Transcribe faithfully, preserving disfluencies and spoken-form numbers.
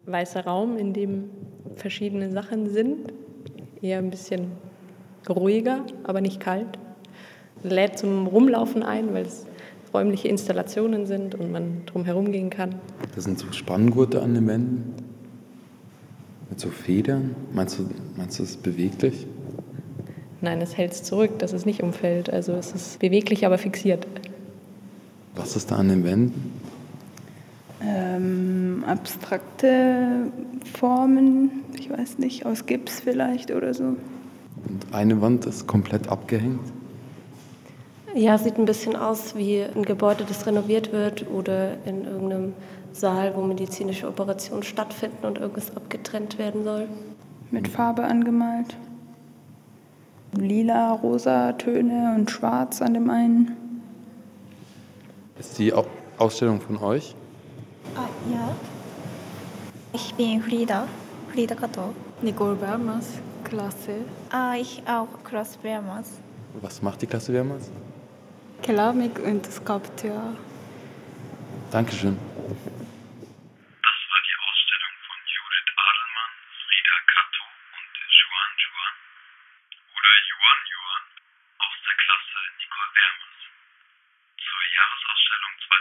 weißer Raum, in dem verschiedene Sachen sind. Eher ein bisschen ruhiger, aber nicht kalt. Lädt zum Rumlaufen ein, weil es räumliche Installationen sind und man drum herum gehen kann. Das sind so Spanngurte an den Wänden mit so Federn. Meinst du, meinst du, es ist beweglich? Nein, es hält es zurück, dass es nicht umfällt. Also es ist beweglich, aber fixiert. Was ist da an den Wänden? Ähm, abstrakte Formen, ich weiß nicht, aus Gips vielleicht oder so. Und eine Wand ist komplett abgehängt. Ja, sieht ein bisschen aus wie ein Gebäude, das renoviert wird oder in irgendeinem Saal, wo medizinische Operationen stattfinden und irgendwas abgetrennt werden soll. Mit Farbe angemalt. Lila, rosa Töne und schwarz an dem einen. Ist die Au- Ausstellung von euch? Ah, ja. Ich bin Frida, Frida Kato. Nicole Bermas, Klasse. Ah, ich auch, Klasse Bermas. Was macht die Klasse Wehrmaß? Keramik und Skulptur. Dankeschön. Das war die Ausstellung von Judith Adelmann, Frida Kato und Juan Juan oder Yuan Yuan aus der Klasse Nicole Bermas zur Jahresausstellung